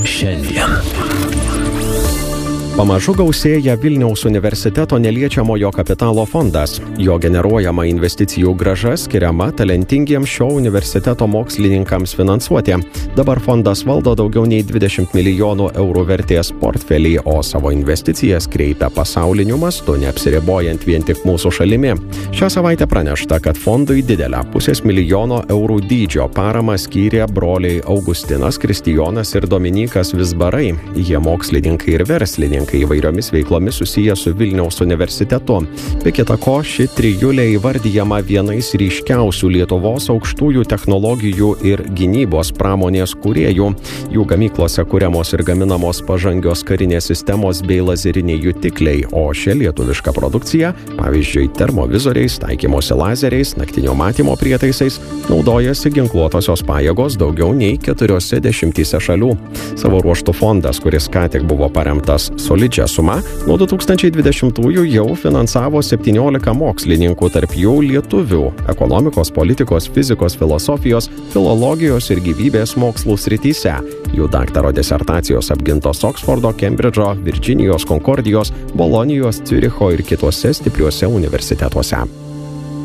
šiandien. Pamažu gausėja Vilniaus universiteto neliečiamojo kapitalo fondas. Jo generuojama investicijų grąža skiriama talentingiems šio universiteto mokslininkams finansuoti. Dabar fondas valdo daugiau nei 20 milijonų eurų vertės portfelį, o savo investicijas kreipia pasauliniu mastu, neapsiribojant vien tik mūsų šalimi. Šią savaitę pranešta, kad fondui didelę $500 000 eurų dydžio paramą skyrė broliai Augustinas, Kristijonas ir Dominykas Vizbarai. Jie mokslininkai ir verslininkai įvairiomis veiklomis susiję su Vilniaus universitetu. Be kita ko, ši trijulė įvardyjama vienais ryškiausių Lietuvos aukštųjų technologijų ir gynybos pramonės kūrėjų. Jų gamyklose kuriamos ir gaminamos pažangios karinės sistemos bei lazeriniai jutikliai, o šia lietuviška produkcija, pavyzdžiui, termovizoriais, taikymosi lazeriais, naktinio matymo prietaisais, naudojasi ginkluotosios pajėgos daugiau nei 40 šalių. Savo ruožtu fondas, kuris ką tik buvo paremtas solidžią sumą, nuo 2020-ųjų jau finansavo 17 mokslininkų, tarp jų lietuvių ekonomikos, politikos, fizikos, filosofijos, filologijos ir gyvybės mokslų srityse. Jų daktaro disertacijos apgintos Oksfordo, Kembridžo, Virdžinijos, Konkordijos, Bolonijos, Ciuricho ir kitose stipriuose universitetuose.